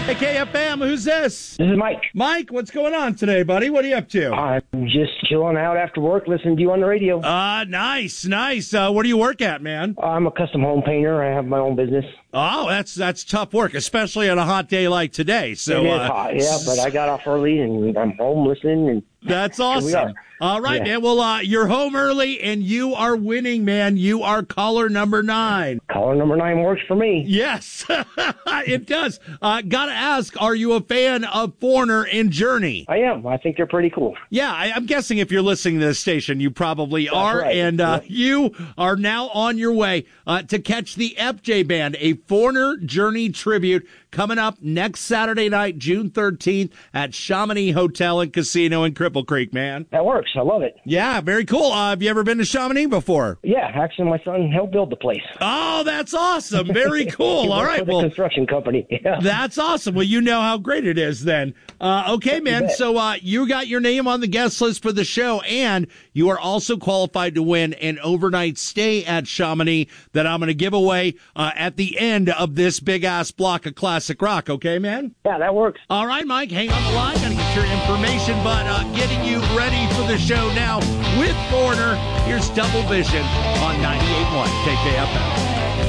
Hey, KFM, who's this? This is Mike. Mike, what's going on today, buddy? What are you up to? I'm just chilling out after work, listening to you on the radio. Nice. What do you work at, man? I'm a custom home painter. I have my own business. Oh, that's tough work, especially on a hot day like today. So it is hot, yeah, but I got off early and I'm home listening. And that's awesome. All right, man. Well, you're home early and you are winning, man. You are caller number 9. Caller number 9 works for me. Yes, it does. Gotta ask, are you a fan of Foreigner and Journey? I am. I think they're pretty cool. Yeah, I'm guessing if you're listening to this station, you probably are. Right. And you are now on your way to catch the FJ Band, a Foreigner Journey tribute coming up next Saturday night, June 13th at Chamonix Hotel and Casino in Cripple Creek, man. That works. I love it. Yeah, very cool. Have you ever been to Chamonix before? Yeah, actually, my son helped build the place. Oh, that's awesome. Very cool. All right. For the construction company. Yeah. That's awesome. Well, you know how great it is then. Okay, man. So you got your name on the guest list for the show, and you are also qualified to win an overnight stay at Chamonix that I'm going to give away at the end of this big-ass block of classic rock. Okay, man? Yeah, that works. All right, Mike. Hang on the line. Got to get your information, but getting you ready for the show now with Foreigner. Here's Double Vision on 98.1 KKFM.